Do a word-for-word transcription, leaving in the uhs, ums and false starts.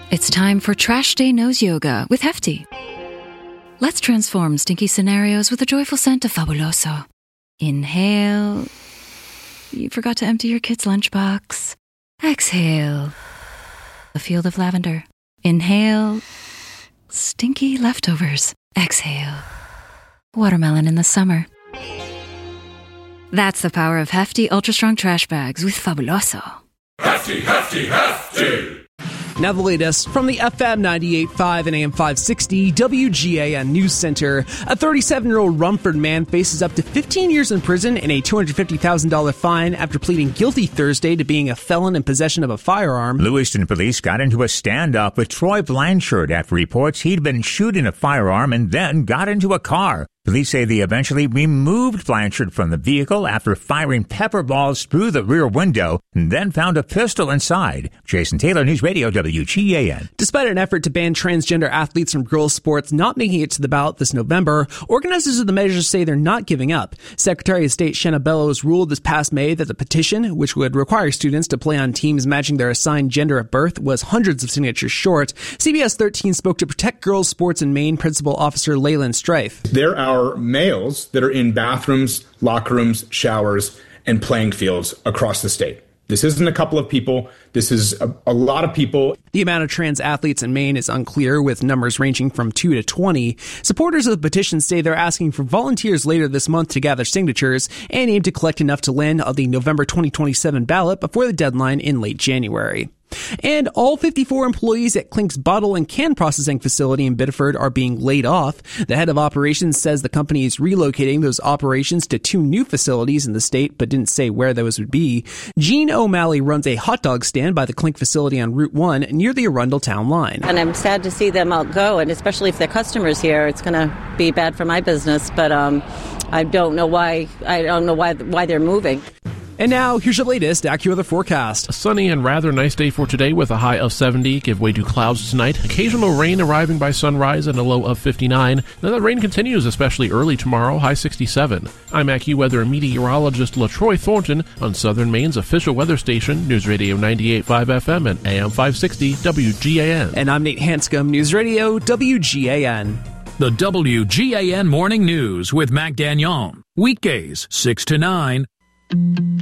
It's time for Trash Day Nose Yoga with Hefty. Let's transform stinky scenarios with the joyful scent of Fabuloso. Inhale. You forgot to empty your kid's lunchbox. Exhale. A field of lavender. Inhale. Stinky leftovers. Exhale. Watermelon in the summer. That's the power of Hefty Ultra Strong Trash Bags with Fabuloso. Hefty, hefty, hefty! Now the latest from the F M ninety-eight point five and A M five sixty W G A N News Center. A thirty-seven-year-old Rumford man faces up to fifteen years in prison and a two hundred fifty thousand dollars fine after pleading guilty Thursday to being a felon in possession of a firearm. Lewiston police got into a standoff with Troy Blanchard after reports he'd been shooting a firearm and then got into a car. Police say they eventually removed Blanchard from the vehicle after firing pepper balls through the rear window and then found a pistol inside. Jason Taylor, News Radio W G A N. Despite an effort to ban transgender athletes from girls' sports not making it to the ballot this November, organizers of the measure say they're not giving up. Secretary of State Shanna Bellows ruled this past May that the petition, which would require students to play on teams matching their assigned gender at birth, was hundreds of signatures short. C B S thirteen spoke to Protect Girls Sports in Maine Principal Officer Leyland Strife. There are males that are in bathrooms, locker rooms, showers, and playing fields across the state. This isn't a couple of people. This is a, a lot of people. The amount of trans athletes in Maine is unclear, with numbers ranging from two to twenty. Supporters of the petition say they're asking for volunteers later this month to gather signatures and aim to collect enough to land on the November twenty twenty-seven ballot before the deadline in late January. And all fifty-four employees at Clink's bottle and can processing facility in Biddeford are being laid off. The head of operations says the company is relocating those operations to two new facilities in the state, but didn't say where those would be. Gene O'Malley runs a hot dog stand by the Clink facility on Route one near the Arundel town line. And I'm sad to see them out go, and especially if they're customers here, it's going to be bad for my business. But um, I don't know why. I don't know why why they're moving. And now, here's your latest AccuWeather forecast. A sunny and rather nice day for today with a high of seventy. Give way to clouds tonight. Occasional rain arriving by sunrise and a low of fifty-nine. Then the rain continues, especially early tomorrow, high sixty-seven. I'm AccuWeather meteorologist LaTroy Thornton on Southern Maine's official weather station, News Radio ninety-eight point five F M and A M five sixty W G A N. And I'm Nate Hanscom, News Radio W G A N. The W G A N Morning News with Mac Dagnon. Weekdays, six to nine.